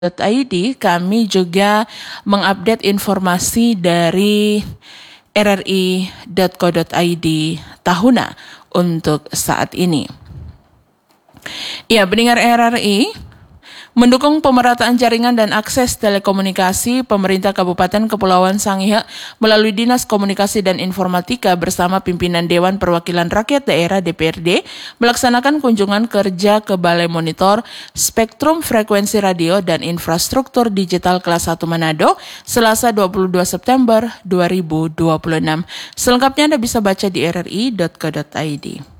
kami juga mengupdate informasi dari rri.co.id Tahuna untuk saat ini. Ya, pendengar RRI, mendukung pemerataan jaringan dan akses telekomunikasi, pemerintah Kabupaten Kepulauan Sangihe melalui Dinas Komunikasi dan Informatika bersama pimpinan Dewan Perwakilan Rakyat Daerah DPRD melaksanakan kunjungan kerja ke Balai Monitor Spektrum Frekuensi Radio dan Infrastruktur Digital Kelas 1 Manado, Selasa 22 September 2026. Selengkapnya Anda bisa baca di rri.co.id.